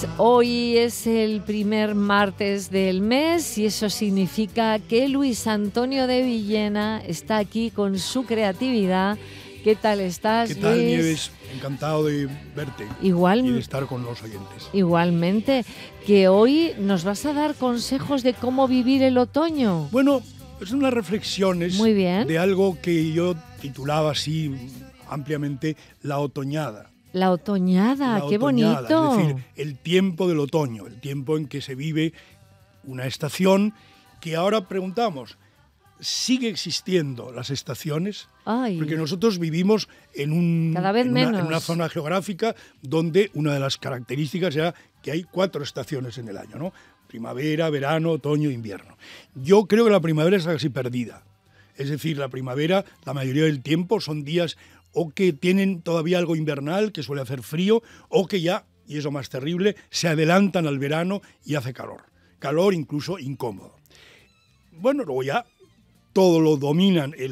Pues hoy es el primer martes del mes y eso significa que Luis Antonio de Villena está aquí con su creatividad. ¿Qué tal estás, Luis? ¿Qué tal, Luis? Nieves? Encantado de verte y de estar con los oyentes. Igualmente, que hoy nos vas a dar consejos de cómo vivir el otoño. Bueno, es unas reflexiones Muy bien. de algo que yo titulaba así ampliamente la otoñada. La otoñada, qué bonito. Es decir, el tiempo del otoño, el tiempo en que se vive una estación que ahora preguntamos, ¿sigue existiendo las estaciones? Ay. Porque nosotros vivimos en una zona geográfica donde una de las características era que hay 4 estaciones en el año, ¿no? Primavera, verano, otoño, invierno. Yo creo que la primavera está casi perdida. Es decir, la primavera, la mayoría del tiempo, son días o que tienen todavía algo invernal, que suele hacer frío, o que ya, y eso más terrible, se adelantan al verano y hace calor. Calor incluso incómodo. Bueno, luego ya todo lo dominan